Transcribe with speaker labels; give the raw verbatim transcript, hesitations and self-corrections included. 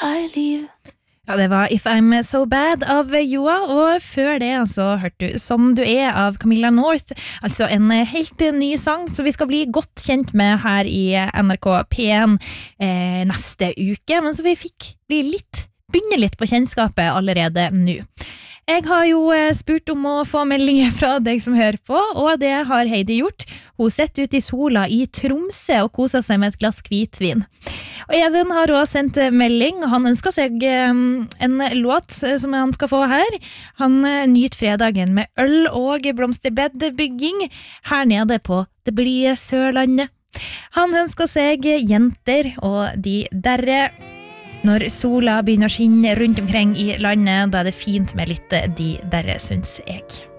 Speaker 1: I leave.
Speaker 2: Ja, det var If I'm So Bad av Joa, og før det så hørte du Som du er av Camilla North, altså en helt ny sang som vi skal bli godt kjent med her i N R K P en eh, neste uke, men så vi fikk bli litt, begynne litt på kjennskapet allerede nå. Jeg har jo spurt om å få meldinger fra deg som hører på, og det har Heidi gjort. Hun sitter ute i sola i Tromsø og koser seg med et glass hvitvin. Og Even har også sendt melding, og han ønsker seg en låt som han skal få her. Han nyter fredagen med øl og blomsterbedbygging her nede på det blide Sørlandet. Han ønsker seg jenter og de derre. Når sola begynner å skinne rundt omkring i landet, da er det fint med litt de derre, synes jeg.